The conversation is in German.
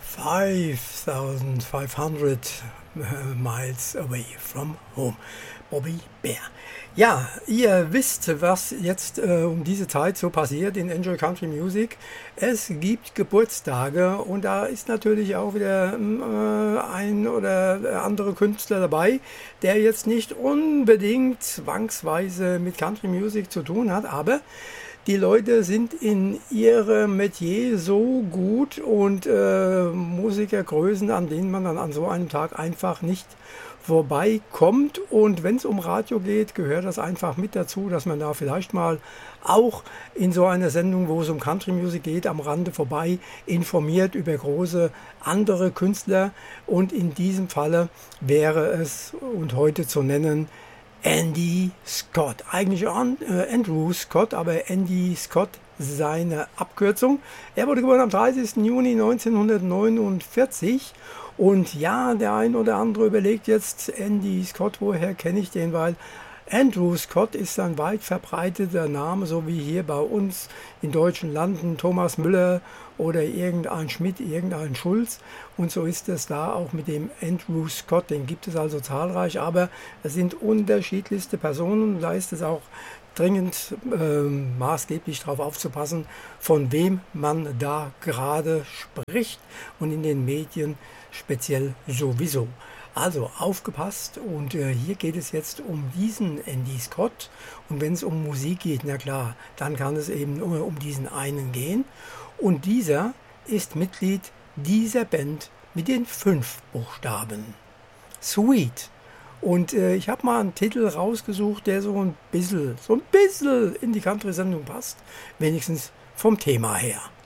5,500 miles away from home. Bobby Bear. Ja, ihr wisst, was jetzt um diese Zeit so passiert in Enjoy Country Music. Es gibt Geburtstage und da ist natürlich auch wieder ein oder andere Künstler dabei, der jetzt nicht unbedingt zwangsweise mit Country Music zu tun hat, aber die Leute sind in ihrem Metier so gut und Musikergrößen, an denen man dann an so einem Tag einfach nicht vorbeikommt. Und wenn es um Radio geht, gehört das einfach mit dazu, dass man da vielleicht mal auch in so einer Sendung, wo es um Country Music geht, am Rande vorbei informiert über große andere Künstler. Und in diesem Falle wäre es und heute zu nennen Andy Scott. Eigentlich Andrew Scott, aber Andy Scott seine Abkürzung. Er wurde geboren am 30. Juni 1949. Und ja, der ein oder andere überlegt jetzt, Andy Scott, woher kenne ich den? Weil Andrew Scott ist ein weit verbreiteter Name, so wie hier bei uns in deutschen Landen Thomas Müller oder irgendein Schmidt, irgendein Schulz. Und so ist es da auch mit dem Andrew Scott. Den gibt es also zahlreich, aber es sind unterschiedlichste Personen. Da ist es auch dringend maßgeblich darauf aufzupassen, von wem man da gerade spricht und in den Medien speziell sowieso. Also aufgepasst und hier geht es jetzt um diesen Andy Scott und wenn es um Musik geht, na klar, dann kann es eben nur um diesen einen gehen und dieser ist Mitglied dieser Band mit den 5 Buchstaben. Sweet. Und ich habe mal einen Titel rausgesucht, der so ein bisschen in die Country-Sendung passt, wenigstens vom Thema her.